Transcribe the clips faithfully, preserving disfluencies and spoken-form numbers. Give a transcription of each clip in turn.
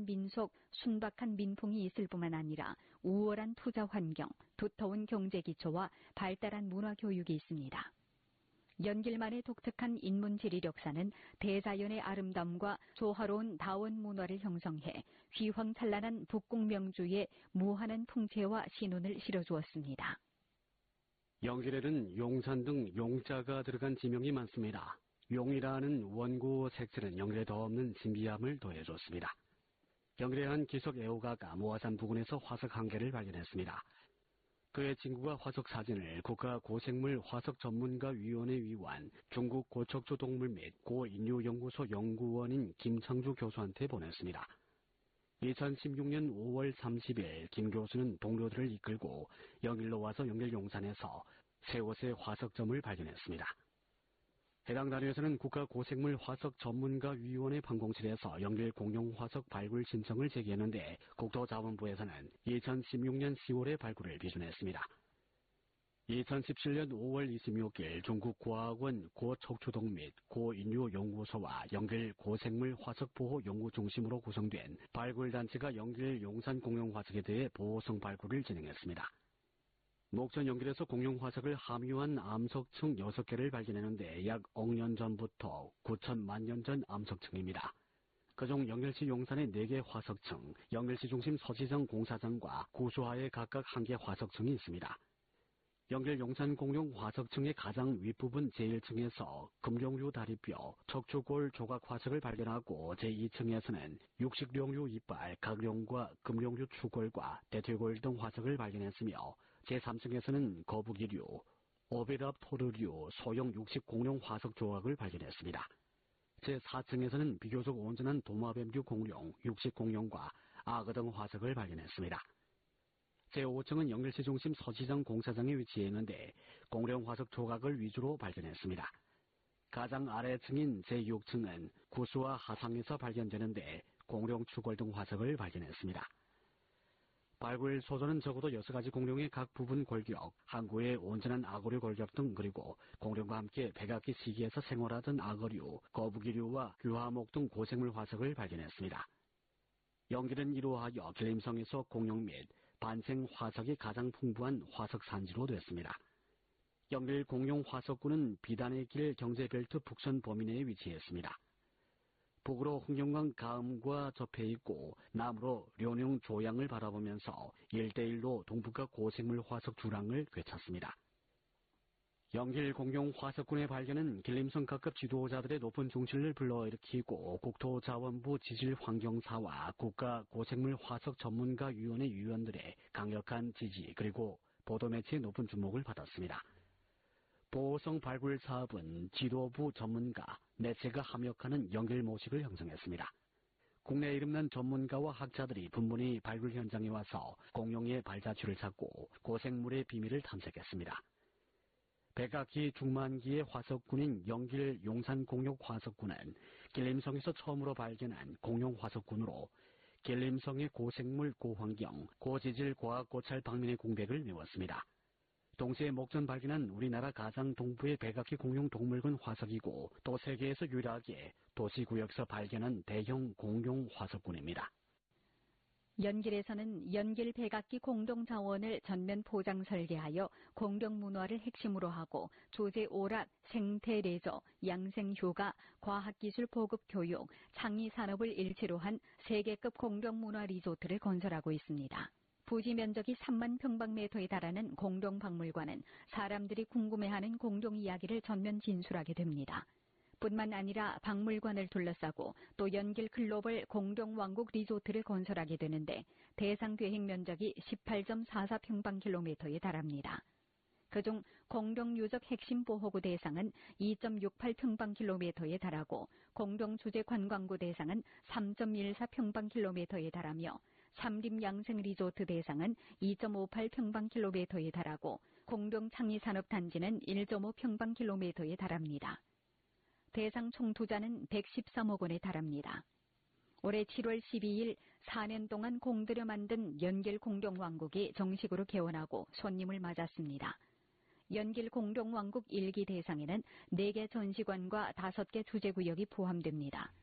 아름다운 민속, 순박한 민풍이 있을 뿐만 아니라 우월한 투자 환경, 두터운 경제 기초와 발달한 문화 교육이 있습니다. 연길만의 독특한 인문지 이력사는 대자연의 아름다움과 조화로운 다원 문화를 형성해 휘황찬란한 북궁 명주의 무한한 풍채와 신운을 실어주었습니다. 연길에는 용산 등 용자가 들어간 지명이 많습니다. 용이라는 원고 색채는 연길에 더 없는 신비함을 더해줬습니다. 연길의 한 기석 애호가가 모아산 부근에서 화석 한 개를 발견했습니다. 그의 친구가 화석 사진을 국가고생물 화석전문가위원회 위원, 중국 고척조동물 및 고인류연구소 연구원인 김창주 교수한테 보냈습니다. 이천십육 년 오월 삼십일 김 교수는 동료들을 이끌고 연길로 와서 연길 용산에서 새 옷의 화석점을 발견했습니다. 해당 단위에서는 국가고생물 화석전문가위원회 판공실에서 연길 공룡화석 발굴 신청을 제기했는데 국토자원부에서는 이천십육 년 시월에 발굴을 비준했습니다. 이천십칠 년 오월 이십육 일 중국 과학원 고척초동 및 고인류연구소와 연길 고생물 화석보호 연구중심으로 구성된 발굴단체가 연길 용산 공룡화석에 대해 보호성 발굴을 진행했습니다. 목전 연길에서 공룡화석을 함유한 암석층 여섯 개를 발견했는데 약 억년 전부터 구천만 년 전 암석층입니다. 그중 연길시 용산의 네 개 화석층, 연길시 중심 서지정 공사장과 구수하에 각각 한 개 화석층이 있습니다. 연길 용산 공룡 화석층의 가장 윗부분 제일 층에서 금룡류 다리뼈, 척추골 조각 화석을 발견하고 제이 층에서는 육식룡류 이빨, 각룡과 금룡류 추골과 대퇴골 등 화석을 발견했으며 제삼 층에서는 거북이류, 오베랍토르류 소형 육식 공룡 화석 조각을 발견했습니다. 제사 층에서는 비교적 온전한 도마뱀류 공룡, 육식 공룡과 악어 등 화석을 발견했습니다. 제오 층은 연길시 중심 서지정 공사장에 위치해 있는데 공룡 화석 조각을 위주로 발견했습니다. 가장 아래층인 제육 층은 구수와 하상에서 발견되는데 공룡 추골 등 화석을 발견했습니다. 발굴 소조는 적어도 여섯 가지 공룡의 각 부분 골격, 항구의 온전한 악어류 골격 등 그리고 공룡과 함께 백악기 시기에서 생활하던 악어류, 거북이류와 규하목 등 고생물 화석을 발견했습니다. 연길은 이로하여 길림성에서 공룡 및 반생 화석이 가장 풍부한 화석 산지로 됐습니다. 연길 공룡 화석구는 비단의 길 경제벨트 북선 범위 내에 위치했습니다. 북으로 흥룡강 가음과 접해 있고 남으로 료뇽 조양을 바라보면서 일대일로 동북아 고생물 화석 주랑을 되찾습니다. 연길 공룡 화석군의 발견은 길림성 각급 지도자들의 높은 중신을 불러일으키고 국토자원부 지질환경사와 국가고생물 화석전문가위원회 위원들의 강력한 지지 그리고 보도매체의 높은 주목을 받았습니다. 보호성 발굴 사업은 지도부 전문가, 매체가 함역하는 연길 모식을 형성했습니다. 국내 이름난 전문가와 학자들이 분분히 발굴 현장에 와서 공룡의 발자취를 찾고 고생물의 비밀을 탐색했습니다. 백악기 중만기의 화석군인 연길 용산 공룡 화석군은 길림성에서 처음으로 발견한 공룡 화석군으로 길림성의 고생물, 고환경, 고지질, 고학, 고찰 방면의 공백을 메웠습니다. 동시에 목전 발견한 우리나라 가장 동부의 백악기 공룡 동물군 화석이고 또 세계에서 유일하게 도시구역에서 발견한 대형 공룡 화석군입니다. 연길에서는 연길 백악기 공동자원을 전면 포장 설계하여 공룡 문화를 핵심으로 하고 조제 오락, 생태 레저, 양생 휴가, 과학기술 보급 교육, 창의 산업을 일체로 한 세계급 공룡 문화 리조트를 건설하고 있습니다. 부지 면적이 삼만 평방미터에 달하는 공룡 박물관은 사람들이 궁금해하는 공룡 이야기를 전면 진술하게 됩니다. 뿐만 아니라 박물관을 둘러싸고 또 연길 글로벌 공룡왕국 리조트를 건설하게 되는데 대상 계획 면적이 십팔 점 사사 평방킬로미터에 달합니다. 그중 공룡 유적 핵심 보호구 대상은 이 점 육팔 평방킬로미터에 달하고 공룡 주재 관광구 대상은 삼 점 일사 평방킬로미터에 달하며 삼림 양생 리조트 대상은 이 점 오팔 평방킬로미터에 달하고 공룡 창의 산업단지는 일 점 오 평방킬로미터에 달합니다. 대상 총 투자는 백십삼억 원에 달합니다. 올해 칠월 십이일 사 년 동안 공들여 만든 연길 공룡왕국이 정식으로 개원하고 손님을 맞았습니다. 연길 공룡왕국 일 기 대상에는 네 개 전시관과 다섯 개 주제구역이 포함됩니다.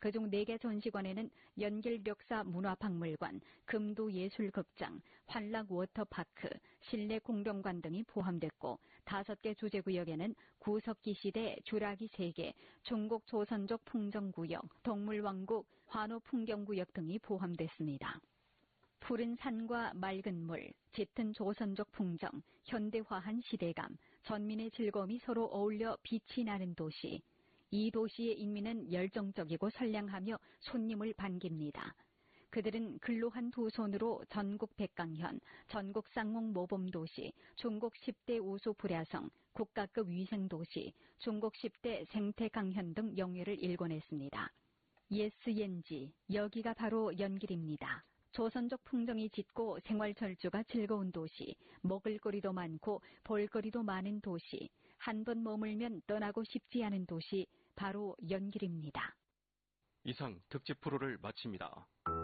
그중 네 개 전시관에는 연길력사 문화박물관, 금도예술극장, 환락워터파크, 실내공병관 등이 포함됐고 다섯 개 주제구역에는 구석기 시대 주라기 세 개, 중국 조선족 풍정구역, 동물왕국, 환호풍경구역 등이 포함됐습니다. 푸른 산과 맑은 물, 짙은 조선족 풍정, 현대화한 시대감, 전민의 즐거움이 서로 어울려 빛이 나는 도시. 이 도시의 인민은 열정적이고 선량하며 손님을 반깁니다. 그들은 근로한 두 손으로 전국 백강현, 전국 쌍옥 모범도시, 중국 십 대 우수 불야성, 국가급 위생도시, 중국 십 대 생태 강현 등 영예를 일궈냈습니다. 예스옌지, 여기가 바로 연길입니다. 조선족 풍정이 짙고 생활철주가 즐거운 도시, 먹을거리도 많고 볼거리도 많은 도시, 한 번 머물면 떠나고 싶지 않은 도시, 바로 연길입니다. 이상 특집 프로를 마칩니다.